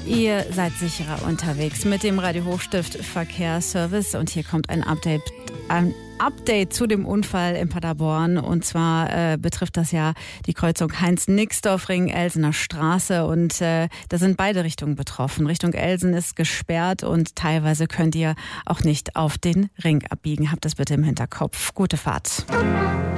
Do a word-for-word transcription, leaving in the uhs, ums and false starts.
Ihr seid sicherer unterwegs mit dem Radio Hochstift Verkehrsservice und hier kommt ein Update, ein Update zu dem Unfall in Paderborn und zwar äh, betrifft das ja die Kreuzung Heinz-Nixdorf-Ring, Elsener Straße und äh, da sind beide Richtungen betroffen. Richtung Elsen ist gesperrt und teilweise könnt ihr auch nicht auf den Ring abbiegen. Habt das bitte im Hinterkopf. Gute Fahrt.